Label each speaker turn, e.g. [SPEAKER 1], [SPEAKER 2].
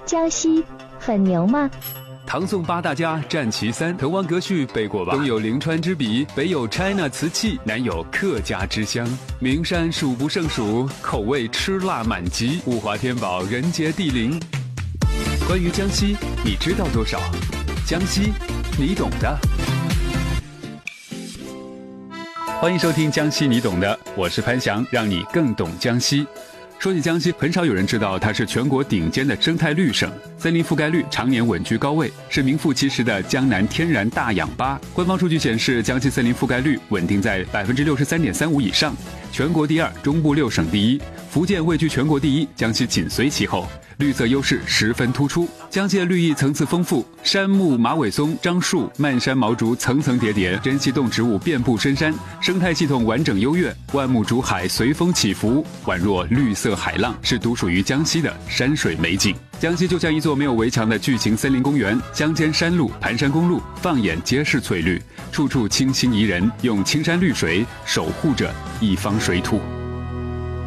[SPEAKER 1] 江西很牛吗？
[SPEAKER 2] 唐宋八大家占其三，滕王阁序背过吧？东有临川之笔，北有 China 瓷器，南有客家之乡。名山数不胜数，口味吃辣满级，物华天宝，人杰地灵。关于江西，你知道多少？江西，你懂的。欢迎收听《江西你懂的》，我是潘翔，让你更懂江西。说起江西，很少有人知道它是全国顶尖的生态绿省，森林覆盖率常年稳居高位，是名副其实的江南天然大氧吧。官方数据显示，江西森林覆盖率稳定在 63.35% 以上，全国第二，中部6省第一，福建位居全国第一，江西紧随其后，绿色优势十分突出。江西的绿意层次丰富，杉木、马尾松、樟树、漫山毛竹层层叠叠，珍稀动植物遍布深山，生态系统完整优越，万木竹海随风起伏，宛若绿色海浪，是独属于江西的山水美景。江西就像一座没有围墙的巨型森林公园，乡间山路、盘山公路放眼皆是翠绿，处处清新宜人，用青山绿水守护着一方水土。